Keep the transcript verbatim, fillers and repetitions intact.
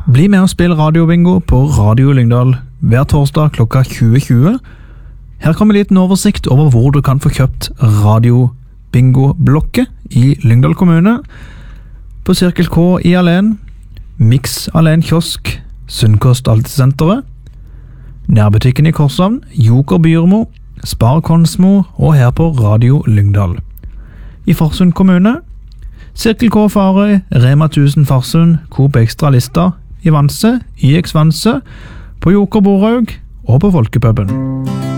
Bli med og spill radiobingo på Radio Lyngdal hver torsdag klokka tjue tjue. Her kommer en liten oversikt over hvor du kan få kjøpt radiobingo-blokket i Lyngdal kommune. På Cirkel K i Alen, Mix Alen kiosk, Sunnkost Altesenteret, nærbutikken i Korshavn, Joker Byrmo, Spar Konsmo og her på Radio Lyngdal. I Farsund kommune, Cirkel K Farøy, Rema tusen Farsund, Coop Extra Lista, i Vanse, I X Vanse, på Joker Boraug og på Folkepuben.